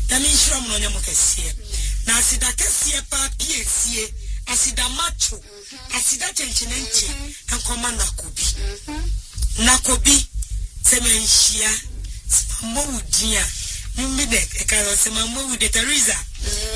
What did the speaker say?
na me nhyira mo nya mo kɛseɛ na asida kɛseɛ pa piesie asida macho asida chenchenenche ankoma nakobi semenhia mo udia mmide ekaro se mammo ude Teresa